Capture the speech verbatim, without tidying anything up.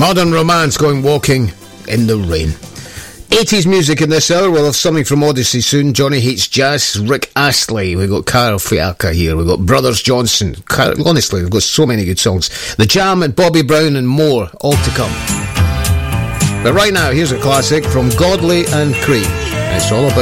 Modern Romance going walking in the rain. eighties music in this hour. We'll have something from Odyssey soon. Johnny Hates Jazz, Rick Astley. We've got Carl Fiacca here. We've got Brothers Johnson. Car- Honestly, we've got so many good songs. The Jam and Bobby Brown and more, all to come. But right now, here's a classic from Godley and Cree. It's all about